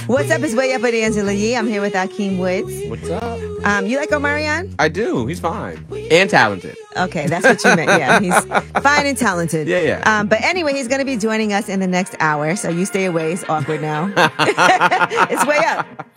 What's up? It's Way Up with Angela Yee. I'm here with Akeem Woods. What's up? You like Omarion? I do. He's fine. And talented. Okay, that's what you meant. Yeah, he's fine and talented. Yeah. But anyway, he's going to be joining us in the next hour, so you stay away. It's awkward now. It's Way Up.